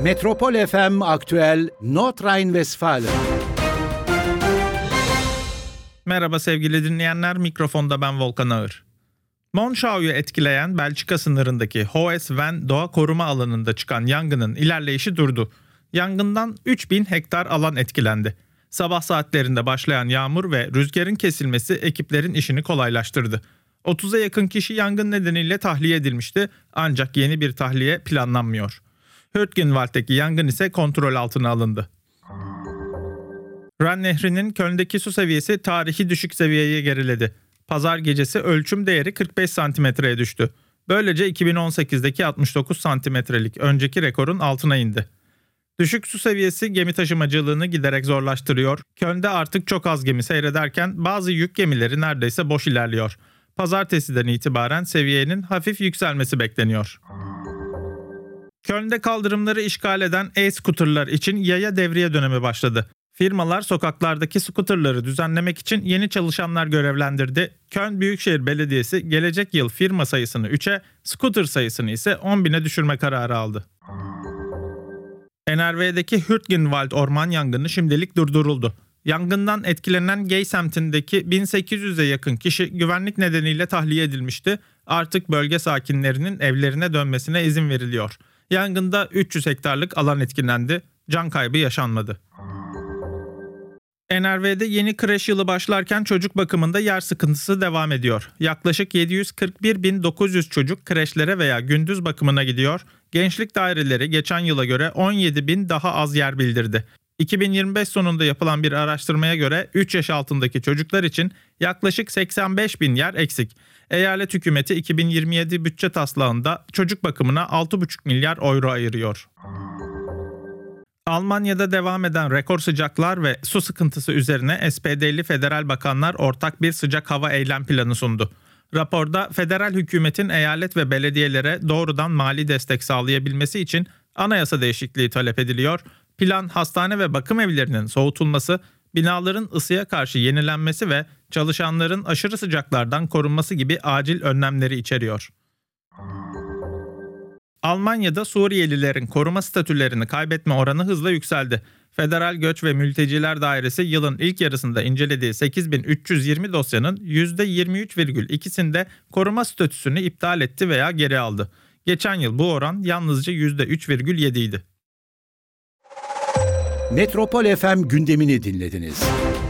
Metropol FM Aktüel Nordrhein-Westfalen. Merhaba sevgili dinleyenler, mikrofonda ben Volkan Ağır. Monschau'yu etkileyen Belçika sınırındaki Hoes-Ven Doğa Koruma Alanı'nda çıkan yangının ilerleyişi durdu. Yangından 3000 hektar alan etkilendi. Sabah saatlerinde başlayan yağmur ve rüzgarın kesilmesi ekiplerin işini kolaylaştırdı. 30'a yakın kişi yangın nedeniyle tahliye edilmişti, ancak yeni bir tahliye planlanmıyor. Hürtgenwald'deki yangın ise kontrol altına alındı. Ren Nehri'nin Köln'deki su seviyesi tarihi düşük seviyeye geriledi. Pazar gecesi ölçüm değeri 45 santimetreye düştü. Böylece 2018'deki 69 santimetrelik önceki rekorun altına indi. Düşük su seviyesi gemi taşımacılığını giderek zorlaştırıyor. Köln'de artık çok az gemi seyrederken bazı yük gemileri neredeyse boş ilerliyor. Pazartesiden itibaren seviyenin hafif yükselmesi bekleniyor. Köln'de kaldırımları işgal eden e-scooterlar için yaya devriye dönemi başladı. Firmalar sokaklardaki scooterları düzenlemek için yeni çalışanlar görevlendirdi. Köln Büyükşehir Belediyesi gelecek yıl firma sayısını 3'e, scooter sayısını ise 10.000'e düşürme kararı aldı. NRW'deki Hürtgenwald orman yangını şimdilik durduruldu. Yangından etkilenen Gey semtindeki 1800'e yakın kişi güvenlik nedeniyle tahliye edilmişti. Artık bölge sakinlerinin evlerine dönmesine izin veriliyor. Yangında 300 hektarlık alan etkilendi. Can kaybı yaşanmadı. NRW'de yeni kreş yılı başlarken çocuk bakımında yer sıkıntısı devam ediyor. Yaklaşık 741.900 çocuk kreşlere veya gündüz bakımına gidiyor. Gençlik daireleri geçen yıla göre 17.000 daha az yer bildirdi. 2025 sonunda yapılan bir araştırmaya göre 3 yaş altındaki çocuklar için yaklaşık 85.000 yer eksik. Eyalet hükümeti 2027 bütçe taslağında çocuk bakımına 6,5 milyar euro ayırıyor. Almanya'da devam eden rekor sıcaklar ve su sıkıntısı üzerine SPD'li federal bakanlar ortak bir sıcak hava eylem planı sundu. Raporda federal hükümetin eyalet ve belediyelere doğrudan mali destek sağlayabilmesi için anayasa değişikliği talep ediliyor. Plan hastane ve bakım evlerinin soğutulması, binaların ısıya karşı yenilenmesi ve çalışanların aşırı sıcaklardan korunması gibi acil önlemleri içeriyor. Almanya'da Suriyelilerin koruma statülerini kaybetme oranı hızla yükseldi. Federal Göç ve Mülteciler Dairesi yılın ilk yarısında incelediği 8.320 dosyanın %23,2'sinde koruma statüsünü iptal etti veya geri aldı. Geçen yıl bu oran yalnızca %3,7 idi. Metropol FM gündemini dinlediniz.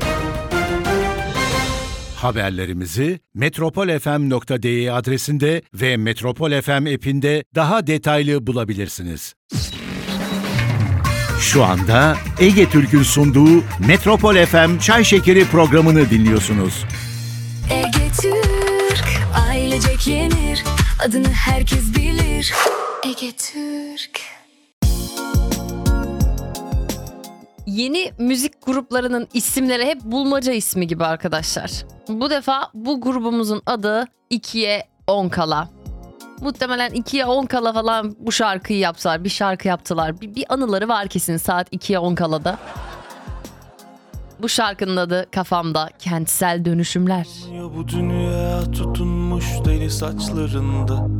Haberlerimizi metropolfm.de adresinde ve Metropol FM app'inde daha detaylı bulabilirsiniz. Şu anda Ege Türk'ün sunduğu Metropol FM Çay Şekeri programını dinliyorsunuz. Ege Türk, ailecek yenir, adını herkes bilir. Ege Türk. Yeni müzik gruplarının isimleri hep bulmaca ismi gibi arkadaşlar. Bu defa bu grubumuzun adı 2'ye 10 kala. Muhtemelen 2'ye 10 kala falan bu şarkıyı yaptılar. Bir şarkı yaptılar. Bir anıları var kesin saat 2'ye 10 kalada. Bu şarkının adı Kafamda Kentsel Dönüşümler. Bu dünya tutunmuş deli saçlarında,